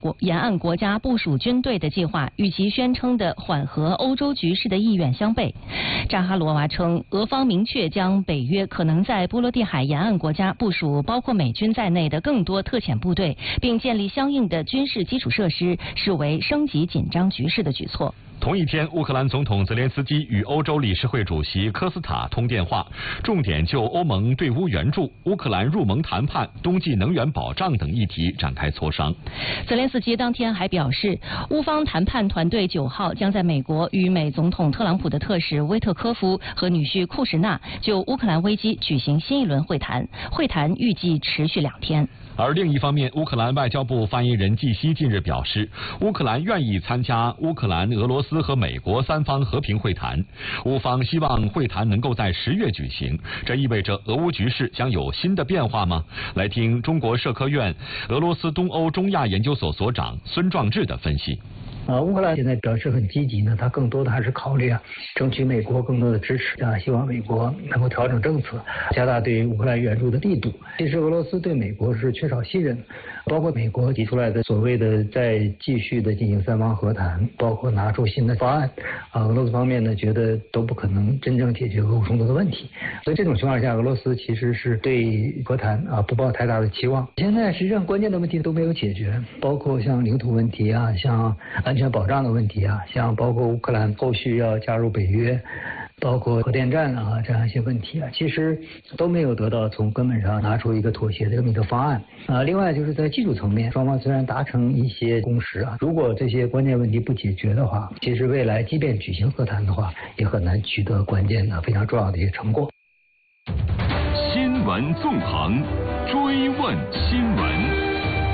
沿岸国家部署军队的计划与其宣称的缓和欧洲局势的意愿相悖。扎哈罗娃称，俄方明确将北约可能在波罗的海沿岸国家部署包括美军在内的更多特遣部队，并建立相应的军事基础设施，视为升级紧张局势的举措。 同一天，乌克兰总统泽连斯基与欧洲理事会主席科斯塔通电话，重点就欧盟对乌援助、乌克兰入盟谈判、冬季能源保障等议题展开磋商。 泽连斯基当天还表示，乌方谈判团队9号将在美国与美总统特朗普的特使威特科夫和女婿库什纳就乌克兰危机举行新一轮会谈，会谈预计持续2天。 而另一方面，乌克兰外交部发言人季希近日表示，乌克兰愿意参加乌克兰、俄罗斯和美国3方和平会谈，乌方希望会谈能够在10月举行。这意味着俄乌局势将有新的变化吗？来听中国社科院俄罗斯东欧中亚研究所所长孙壮志的分析。 乌克兰现在表示很积极呢，他更多的还是考虑争取美国更多的支持希望美国能够调整政策，加大对乌克兰援助的力度。其实俄罗斯对美国是缺少信任，包括美国提出来的所谓的再继续的进行3方和谈，包括拿出新的方案，俄罗斯方面呢觉得都不可能真正解决俄乌冲突的问题。所以这种情况下，俄罗斯其实是对和谈不抱太大的期望。现在实际上关键的问题都没有解决，包括像领土问题像安全保障的问题像包括乌克兰后续要加入北约，包括核电站这样一些问题其实都没有得到从根本上拿出一个妥协的这么一个方案另外就是在技术层面，双方虽然达成一些共识如果这些关键问题不解决的话，其实未来即便举行和谈的话，也很难取得关键的非常重要的一些成果。 新闻纵横，追问新闻。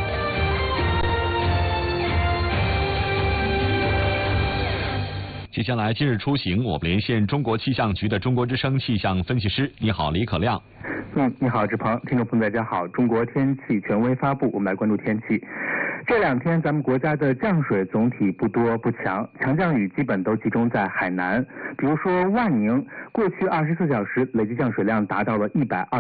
接下来今日出行，我们连线中国气象局的中国之声气象分析师。你好，李可亮。 你好，志鹏，听众朋友大家好。中国天气权威发布，我们来关注天气。这2天咱们国家的降水总体不多不强，强降雨基本都集中在海南，比如说万宁，过去24小时累计降水量达到了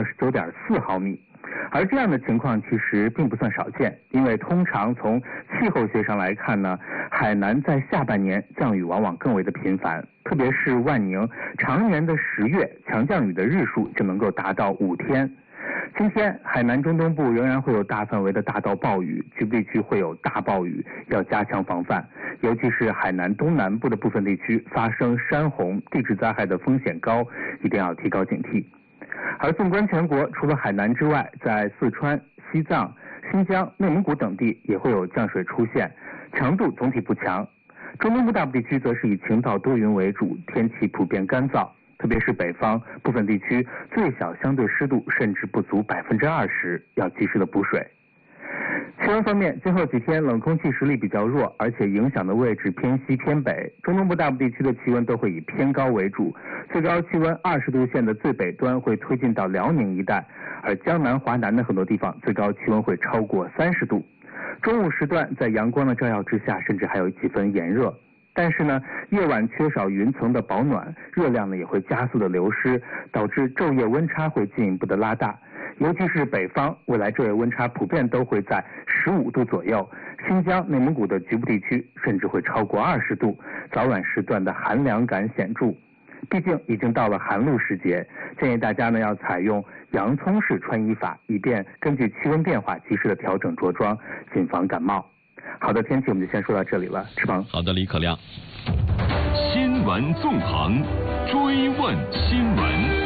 129.4毫米。而这样的情况其实并不算少见，因为通常从气候学上来看呢，海南在下半年降雨往往更为的频繁，特别是万宁，常年的10月强降雨的日数就能够达到5天。今天海南中东部仍然会有大范围的大到暴雨，局部地区会有大暴雨，要加强防范，尤其是海南东南部的部分地区发生山洪、地质灾害的风险高，一定要提高警惕。而纵观全国，除了海南之外，在四川、西藏、新疆、内蒙古等地也会有降水出现，强度总体不强。中东部大部地区则是以晴到多云为主，天气普遍干燥，特别是北方部分地区最小相对湿度甚至不足20%，要及时的补水。气温方面，今后几天冷空气实力比较弱，而且影响的位置偏西偏北，中东部大部地区的气温都会以偏高为主，最高气温20度线的最北端会推进到辽宁一带，而江南、华南的很多地方最高气温会超过30度。中午时段在阳光的照耀之下，甚至还有几分炎热。但是呢，夜晚缺少云层的保暖，热量呢也会加速的流失，导致昼夜温差会进一步的拉大。尤其是北方，未来昼夜温差普遍都会在15度左右，新疆、内蒙古的局部地区甚至会超过20度，早晚时段的寒凉感显著。毕竟已经到了寒露时节，建议大家呢要采用洋葱式穿衣法，以便根据气温变化及时的调整着装，谨防感冒。好的，天气我们就先说到这里了，志鹏。 好的，李可亮。 新闻纵横，追问新闻。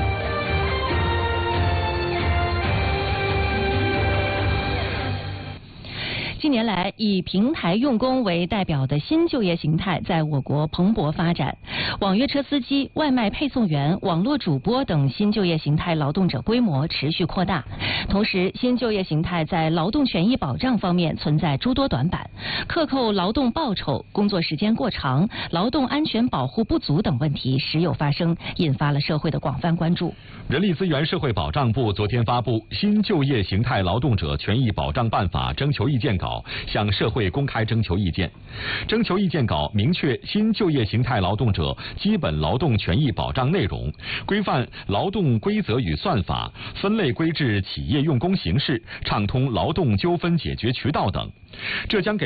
近年来，以平台用工为代表的新就业形态在我国蓬勃发展。网约车司机、外卖配送员、网络主播等新就业形态劳动者规模持续扩大。同时，新就业形态在劳动权益保障方面存在诸多短板，克扣劳动报酬、工作时间过长、劳动安全保护不足等问题时有发生，引发了社会的广泛关注。 人力资源社会保障部昨天发布《新就业形态劳动者权益保障办法》征求意见稿。 稿，向社会公开征求意见。征求意见稿明确新就业形态劳动者基本劳动权益保障内容，规范劳动规则与算法，分类规制企业用工形式，畅通劳动纠纷解决渠道等。这将给